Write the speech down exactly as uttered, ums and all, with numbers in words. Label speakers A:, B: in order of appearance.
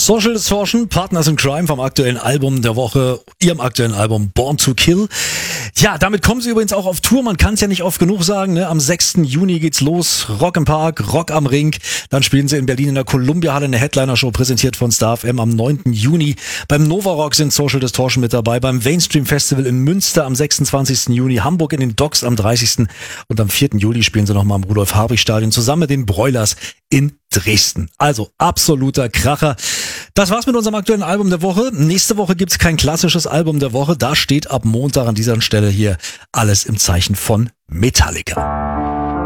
A: Social Distortion, Partners in Crime vom aktuellen Album der Woche, ihrem aktuellen Album Born to Kill. Ja, damit kommen sie übrigens auch auf Tour, man kann es ja nicht oft genug sagen, ne? Am sechsten Juni geht's los, Rock im Park, Rock am Ring, dann spielen sie in Berlin in der Columbia-Halle eine Headliner-Show, präsentiert von Star F M am neunten Juni. Beim Nova Rock sind Social Distortion mit dabei, beim Mainstream Festival in Münster am sechsundzwanzigsten Juni, Hamburg in den Docks am dreißigsten und am vierten Juli spielen sie nochmal im Rudolf-Habich-Stadion zusammen mit den Broilers in Dresden. Also absoluter Kracher. Das war's mit unserem aktuellen Album der Woche. Nächste Woche gibt's kein klassisches Album der Woche. Da steht ab Montag an dieser Stelle hier alles im Zeichen von Metallica.